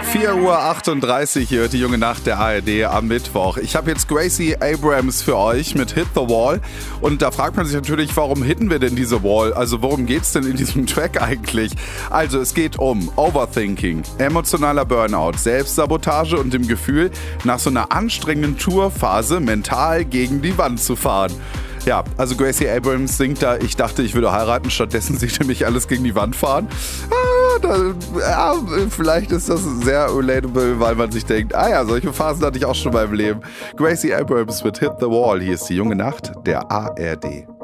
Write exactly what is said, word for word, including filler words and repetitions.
vier Uhr achtunddreißig, hier wird die junge Nacht der A R D am Mittwoch. Ich habe jetzt Gracie Abrams für euch mit Hit the Wall. Und da fragt man sich natürlich, warum hitten wir denn diese Wall? Also worum geht's denn in diesem Track eigentlich? Also es geht um Overthinking, emotionaler Burnout, Selbstsabotage und dem Gefühl, nach so einer anstrengenden Tourphase mental gegen die Wand zu fahren. Ja, also Gracie Abrams singt da, ich dachte, ich würde heiraten, stattdessen sieht nämlich alles gegen die Wand fahren. Ah, da, ja, vielleicht ist das sehr relatable, weil man sich denkt, ah ja, solche Phasen hatte ich auch schon in meinem Leben. Gracie Abrams mit Hit the Wall, hier ist die junge Nacht der A R D.